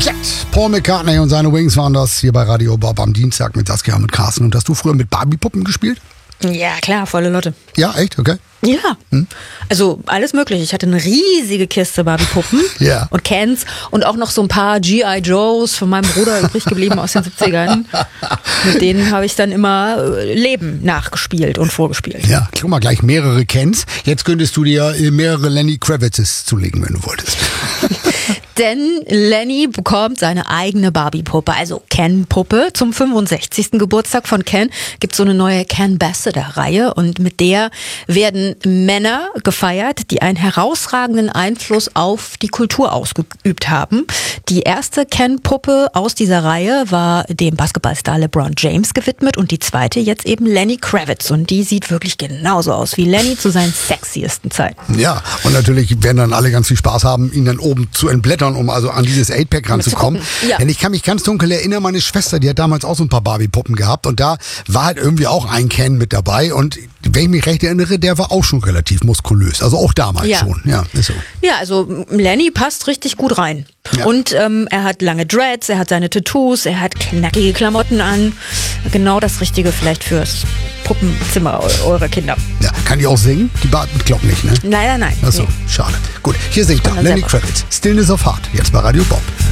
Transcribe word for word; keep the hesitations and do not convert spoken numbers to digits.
Jet, Paul McCartney und seine Wings waren das hier bei Radio Bob am Dienstag mit Saskia und mit Carsten. Und hast du früher mit Barbie-Puppen gespielt? Ja, klar, volle Lotte. Ja, echt? Okay. Ja, Hm? also alles mögliche. Ich hatte eine riesige Kiste Barbie-Puppen Ja. und Kens und auch noch so ein paar G I. Joes von meinem Bruder übrig geblieben aus den siebzigern. Mit denen habe ich dann immer äh, Leben nachgespielt und vorgespielt. Ja, guck mal, gleich mehrere Kens. Jetzt könntest du dir äh, mehrere Lenny Kravitzes zulegen, wenn du wolltest. Denn Lenny bekommt seine eigene Barbie-Puppe, also Ken-Puppe. Zum fünfundsechzigsten Geburtstag von Ken gibt es so eine neue Ken-Ambassador-Reihe und mit der werden Männer gefeiert, die einen herausragenden Einfluss auf die Kultur ausgeübt haben. Die erste Ken-Puppe aus dieser Reihe war dem Basketballstar LeBron James gewidmet und die zweite jetzt eben Lenny Kravitz. Und die sieht wirklich genauso aus wie Lenny zu seinen sexiesten Zeiten. Ja, und natürlich werden dann alle ganz viel Spaß haben, ihn dann oben zu entblättern, um also an dieses eight-Pack ranzukommen. Ja. Denn ich kann mich ganz dunkel erinnern, meine Schwester, die hat damals auch so ein paar Barbie-Puppen gehabt und da war halt irgendwie auch ein Ken mit dabei und wenn ich mich recht erinnere, der war auch schon relativ muskulös. Also auch damals Ja. schon. Ja, ist so. Ja, also Lenny passt richtig gut rein. Ja. Und ähm, er hat lange Dreads, er hat seine Tattoos, er hat knackige Klamotten an. Genau das Richtige vielleicht fürs Puppenzimmer eu- eurer Kinder. Ja, kann die auch singen? Die Bart mit Glock nicht, ne? Nein, nein, nein. Achso, Nee. schade. Gut, hier singt er Kann er Lenny selber. Kravitz. Stillness of Heart, jetzt bei Radio Bob.